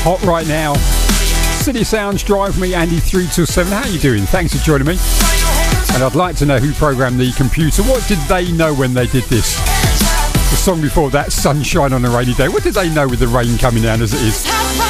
hot right now. City Sounds Drive me, Andy, 3 till 7. How are you doing? Thanks for joining me. And I'd like to know who programmed the computer. What did they know when they did this? The song before that, Sunshine on a Rainy Day. What did they know with the rain coming down as it is?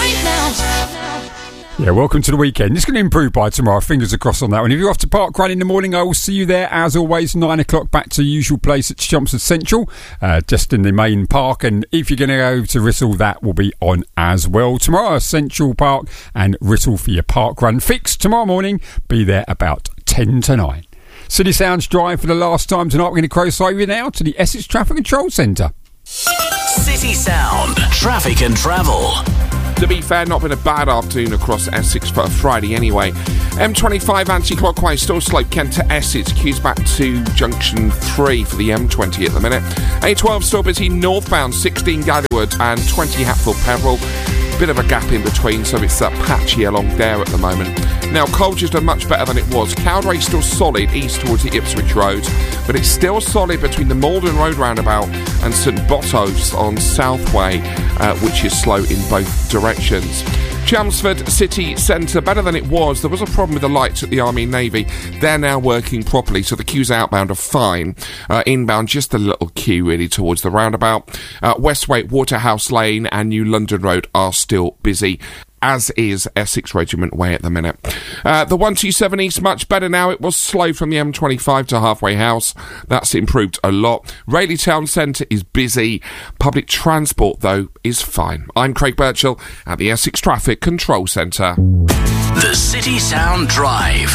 Yeah, welcome to the weekend. It's going to improve by tomorrow. Fingers crossed on that one. If you're off to Park Run in the morning, I will see you there. As always, 9 o'clock back to the usual place at Chelmsford Central, just in the main park. And if you're going to go to Wrissell, that will be on as well. Tomorrow, Central Park and Wrissell for your Park Run fix. Tomorrow morning, be there about 10 to 9. City Sounds Drive for the last time tonight. We're going to cross over now to the Essex Traffic Control Centre. City Sound Traffic and Travel. To be fair, not been a bad afternoon across Essex for a Friday anyway. M25 anti-clockwise, still slope Kent to Essex, queues back to junction 3 for the M20 at the minute. A12 still busy northbound, 16 Gatherwood and 20 Hatfield Peveril. Bit of a gap in between, so it's patchy along there at the moment. Now, Colchester's much better than it was. Cowdray still solid east towards the Ipswich Road, but it's still solid between the Malden Road roundabout and St Botolph's on Southway, which is slow in both directions. Chelmsford City Centre, better than it was. There was a problem with the lights at the Army and Navy. They're now working properly, so the queues outbound are fine. Inbound, just a little queue really towards the roundabout. Westway, Waterhouse Lane and New London Road are still busy, as is Essex Regiment Way at the minute. The 127 East, much better now. It was slow from the M25 to Halfway House. That's improved a lot. Rayleigh Town Centre is busy. Public transport, though, is fine. I'm Craig Birchall at the Essex Traffic Control Centre. The City Sound Drive.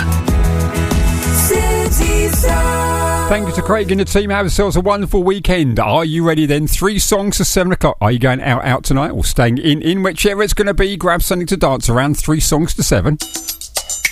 City Sound. Thank you to Craig and the team. Have yourselves a wonderful weekend. Are you ready then? 3 songs to 7 o'clock. Are you going out tonight or staying in? Whichever it's going to be, grab something to dance around. 3 songs to 7.